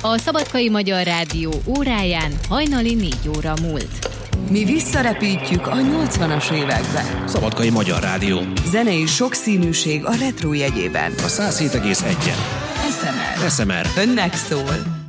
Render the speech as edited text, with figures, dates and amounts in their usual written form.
A Szabadkai Magyar Rádió óráján hajnali 4 óra múlt. Mi visszarepítjük a 80-as évekbe. Szabadkai Magyar Rádió. Zenei sokszínűség a retro jegyében. A 107,1-en. SMR. SMR. Önnek szól.